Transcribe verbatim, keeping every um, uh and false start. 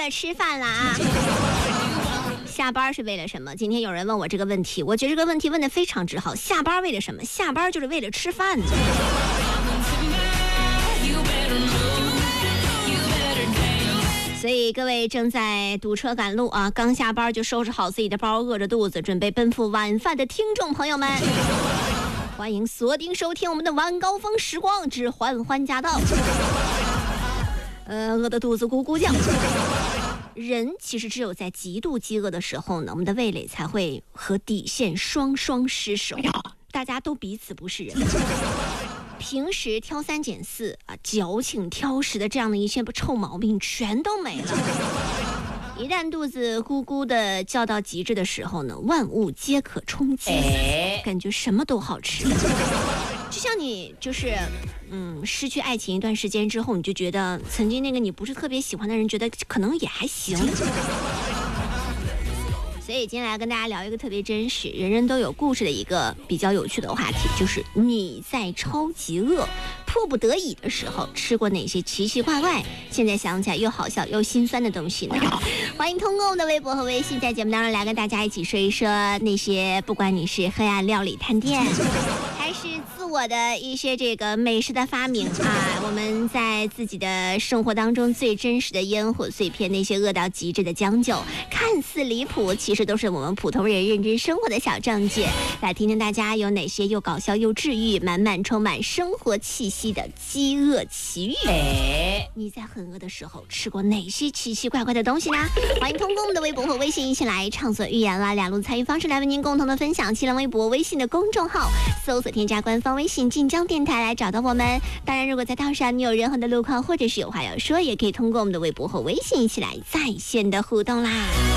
了吃饭了啊。下班是为了什么？今天有人问我这个问题，我觉得这个问题问得非常之好。下班为了什么？下班就是为了吃饭。所以各位正在堵车赶路啊，刚下班就收拾好自己的包，饿着肚子准备奔赴晚饭的听众朋友们，欢迎锁定收听我们的晚高峰时光之欢欢驾到。呃，饿得肚子咕咕叫。人其实只有在极度饥饿的时候呢，我们的味蕾才会和底线双双失守，大家都彼此不是人。平时挑三拣四啊，矫情挑食的这样的一些臭毛病全都没了。一旦肚子咕咕的叫到极致的时候呢，万物皆可充饥，感觉什么都好吃。就像你就是嗯失去爱情一段时间之后，你就觉得曾经那个你不是特别喜欢的人，觉得可能也还行。所以今天来跟大家聊一个特别真实，人人都有故事的一个比较有趣的话题，就是你在超级饿迫不得已的时候吃过哪些奇奇怪怪现在想起来又好笑又心酸的东西呢？欢迎通过我们的微博和微信在节目当中来跟大家一起说一说那些不管你是黑暗料理探店还是自我的一些这个美食的发明啊，我们在自己的生活当中最真实的烟火碎片，那些饿到极致的将就，看似离谱，其实都是我们普通人认真生活的小证据。来听听大家有哪些又搞笑又治愈、满满充满生活气息的饥饿奇遇。哎，你在很饿的时候吃过哪些奇奇怪怪的东西呢？欢迎通过我们的微博和微信一起来畅所欲言啦！两路参与方式来为您共同的分享。新浪微博、微信的公众号搜索添加官方微信晋江电台来找到我们。当然，如果在道上你有任何的路况或者是有话要说，也可以通过我们的微博和微信一起来在线的互动啦。